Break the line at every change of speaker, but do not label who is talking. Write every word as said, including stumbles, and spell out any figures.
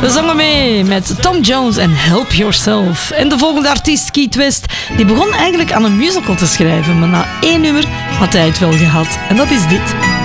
We zongen mee met Tom Jones en Help Yourself. En de volgende artiest, Keith West, die begon eigenlijk aan een musical te schrijven, maar na één nummer had hij het wel gehad. En dat is dit.